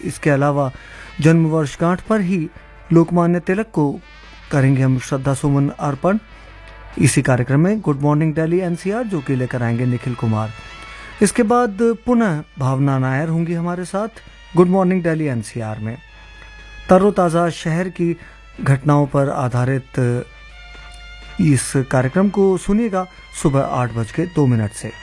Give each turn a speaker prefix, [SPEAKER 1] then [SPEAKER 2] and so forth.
[SPEAKER 1] इसके अलावा जन्म वर्षगांठ पर ही लोकमान्य तिलक को करेंगे हम श्रद्धा सुमन अर्पण। इसी कार्यक्रम में गुड मॉर्निंग दिल्ली एनसीआर जो कि लेकर आएंगे निखिल कुमार। इसके बाद पुनः भावना नायर होंगी हमारे साथ गुड मॉर्निंग दिल्ली एनसीआर में। तरोताज़ा शहर की घटनाओं पर आधारित इस कार्यक्रम को सुनिएगा सुबह 8:02 से।